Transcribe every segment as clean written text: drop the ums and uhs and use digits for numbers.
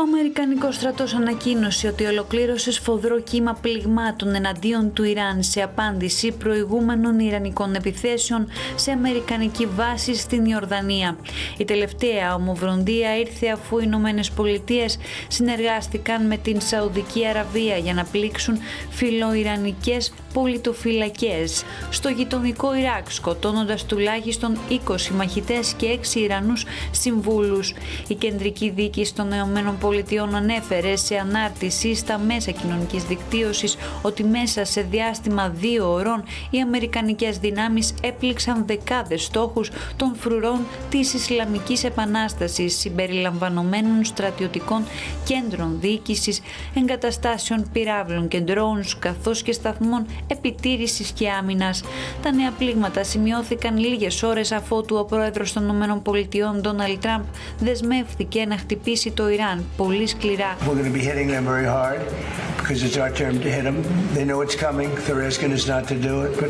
Ο Αμερικανικός στρατός ανακοίνωσε ότι ολοκλήρωσε σφοδρό κύμα πληγμάτων εναντίον του Ιράν σε απάντηση προηγούμενων ιρανικών επιθέσεων σε αμερικανική βάση στην Ιορδανία. Η τελευταία ομοβροντία ήρθε αφού οι Ηνωμένες Πολιτείες συνεργάστηκαν με την Σαουδική Αραβία για να πλήξουν φιλοϊρανικές πολιτοφυλακές στο γειτονικό Ιράκ, σκοτώνοντας τουλάχιστον 20 μαχητές και 6 Ιρανούς συμβούλους. Η κεντρική δίκη των ΗΠΑ ανέφερε σε ανάρτηση στα μέσα κοινωνικής δικτύωσης ότι μέσα σε διάστημα 2 ωρών οι αμερικανικές δυνάμεις έπληξαν δεκάδες στόχους των φρουρών της Ισλαμικής Επανάστασης, συμπεριλαμβανομένων στρατιωτικών κέντρων διοίκησης, εγκαταστάσεων πυράβλων και drones, καθώς και σταθμών επιτήρησης και άμυνας. Τα νέα πλήγματα σημειώθηκαν λίγες ώρες αφότου ο πρόεδρος των ΗΠΑ, Ντόναλντ Τραμπ, δεσμεύθηκε να χτυπήσει το Ιράν πολύ σκληρά. We're going to be hitting them very hard because it's our turn to hit them. They know it's coming. The risk is not to do it, but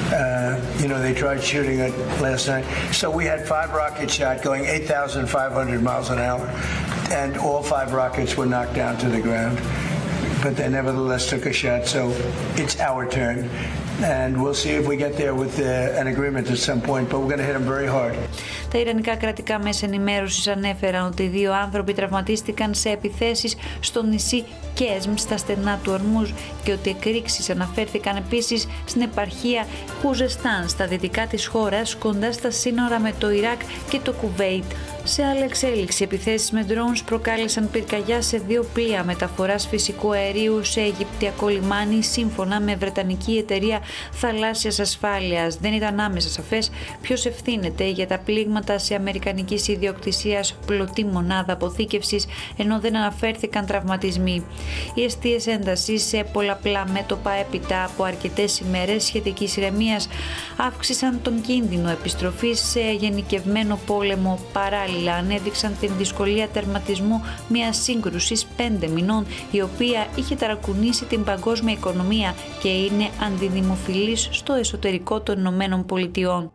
they tried shooting it last night. So we had 5 rocket shots going 8,500 miles an hour, and all 5 rockets were knocked down to the ground. But they nevertheless took a shot, so it's our turn. And we'll see if we get there with an agreement at some point, but we're going to hit them very hard. Τα ιρανικά κρατικά μέσα ενημέρωσης ανέφεραν ότι 2 άνθρωποι τραυματίστηκαν σε επιθέσεις στο νησί Κέσμ στα στενά του Ορμούζ και ότι εκρήξεις αναφέρθηκαν επίσης στην επαρχία Χουζεστάν στα δυτικά της χώρας, κοντά στα σύνορα με το Ιράκ και το Κουβέιτ. Σε άλλη εξέλιξη, επιθέσεις με drones προκάλεσαν πυρκαγιά σε 2 πλοία μεταφοράς φυσικού αερίου σε Αιγυπτιακό λιμάνι, σύμφωνα με βρετανική εταιρεία θαλάσσιας ασφάλειας. Δεν ήταν άμεσα σαφές ποιος ευθύνεται για τα πλήγματα σε αμερικανικής ιδιοκτησίας πλωτή μονάδα αποθήκευσης, ενώ δεν αναφέρθηκαν τραυματισμοί. Οι εστίες έντασης σε πολλαπλά μέτωπα έπειτα από αρκετές ημέρες σχετικής ηρεμίας αύξησαν τον κίνδυνο επιστροφής σε γενικευμένο πόλεμο. Παράλληλα, ανέδειξαν την δυσκολία τερματισμού μιας σύγκρουσης 5 μηνών, η οποία είχε ταρακουνήσει την παγκόσμια οικονομία και είναι αντιδημοφιλής στο εσωτερικό των Ηνωμένων Πολιτειών.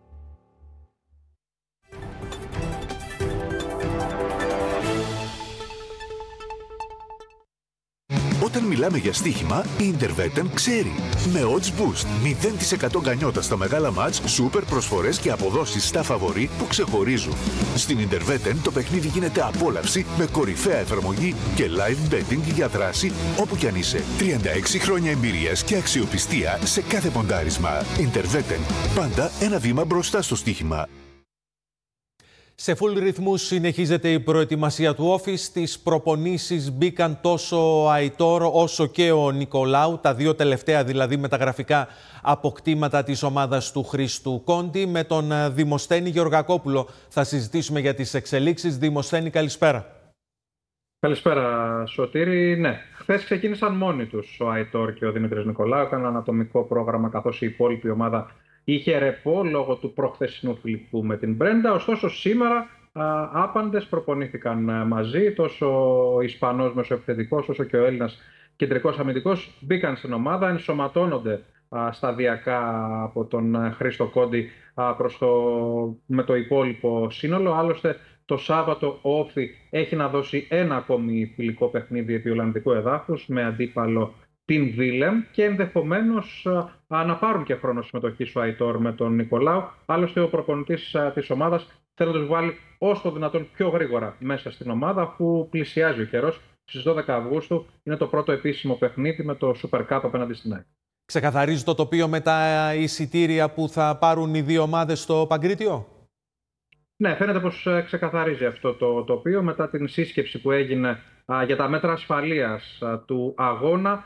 Όταν μιλάμε για στοίχημα, η Interveten ξέρει. Με odds boost, 0% γκανιότα στα μεγάλα μάτς, σούπερ προσφορές και αποδόσεις στα φαβορί που ξεχωρίζουν. Στην Interveten το παιχνίδι γίνεται απόλαυση με κορυφαία εφαρμογή και live betting για δράση όπου κι αν είσαι. 36 χρόνια εμπειρίας και αξιοπιστία σε κάθε ποντάρισμα. Interveten, πάντα ένα βήμα μπροστά στο στοίχημα. Σε full ρυθμούς συνεχίζεται η προετοιμασία του Όφη. Στις προπονήσεις μπήκαν τόσο ο Αϊτόρ όσο και ο Νικολάου, τα 2 τελευταία δηλαδή μεταγραφικά αποκτήματα της ομάδας του Χρήστου Κόντι. Με τον Δημοσθένη Γεωργακόπουλο θα συζητήσουμε για τις εξελίξεις. Δημοσθένη, καλησπέρα. Καλησπέρα, Σωτήρη. Ναι, χθες ξεκίνησαν μόνοι τους ο Αϊτόρ και ο Δημήτρης Νικολάου. Έκαναν ανατομικό πρόγραμμα, καθώς η υπόλοιπη ομάδα είχε ρεπό λόγω του προχθεσινού φιλικού με την Μπρέντα. Ωστόσο, σήμερα άπαντες προπονήθηκαν μαζί. Τόσο ο Ισπανός μεσοεπιθετικός όσο και ο Έλληνας κεντρικός αμυντικός μπήκαν στην ομάδα, ενσωματώνονται σταδιακά από τον Χρήστο Κόντι με το υπόλοιπο σύνολο. Άλλωστε, το Σάββατο ο Όφη έχει να δώσει ένα ακόμη φιλικό παιχνίδι επί Ολλανδικού εδάφους με αντίπαλο την Βίλεμ και ενδεχομένως να πάρουν και χρόνο συμμετοχή ο Αϊτόρ με τον Νικολάου. Άλλωστε, ο προπονητής της ομάδας θέλει να τους βάλει όσο το δυνατόν πιο γρήγορα μέσα στην ομάδα, αφού πλησιάζει ο καιρός. Στις 12 Αυγούστου είναι το πρώτο επίσημο παιχνίδι με το Super Cup απέναντι στην ΑΕΚ. Ξεκαθαρίζει το τοπίο με τα εισιτήρια που θα πάρουν οι 2 ομάδες στο Παγκρίτιο? Ναι, φαίνεται πως ξεκαθαρίζει αυτό το τοπίο μετά την σύσκεψη που έγινε για τα μέτρα ασφαλείας του αγώνα.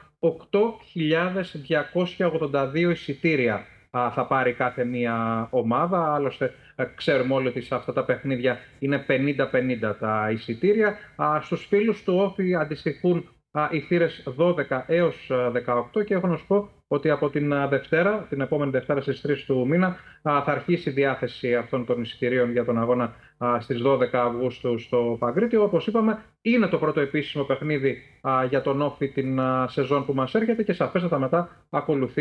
8.282 εισιτήρια θα πάρει κάθε μία ομάδα. Άλλωστε, ξέρουμε όλοι ότι σε αυτά τα παιχνίδια είναι 50-50 τα εισιτήρια. Στους φίλους του Όφη αντιστοιχούν οι θύρες 12 έως 18 και έχω να σου πω ότι από την επόμενη Δευτέρα στις 3 του μήνα θα αρχίσει η διάθεση αυτών των εισιτηρίων για τον αγώνα στις 12 Αυγούστου στο Παγκρίτιο. Όπως είπαμε, είναι το πρώτο επίσημο παιχνίδι για τον Όφη την σεζόν που μας έρχεται και σαφέστατα μετά ακολουθεί